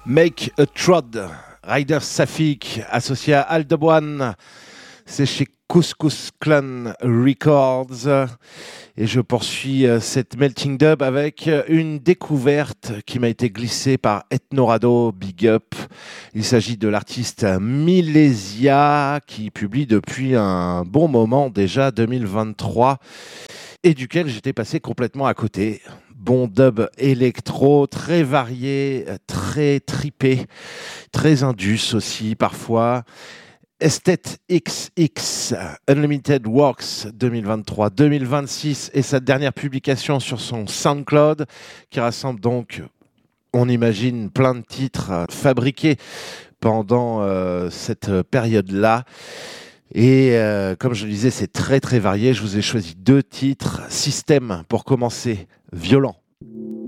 Make a Trod, Ryder Safik, associé à Aldebaran, c'est chez Couscous Clan Records. Et je poursuis cette Melting Dub avec une découverte qui m'a été glissée par Ethnorado, Big Up. Il s'agit de l'artiste Milesia qui publie depuis un bon moment déjà, 2023, et duquel j'étais passé complètement à côté. Bon dub électro, très varié, très tripé, très indus aussi parfois. Esthete XX, Unlimited Works 2023-2026 et sa dernière publication sur son SoundCloud qui rassemble donc, on imagine, plein de titres fabriqués pendant cette période-là. Et comme je le disais, c'est très très varié. Je vous ai choisi 2 titres. Système pour commencer, Violent.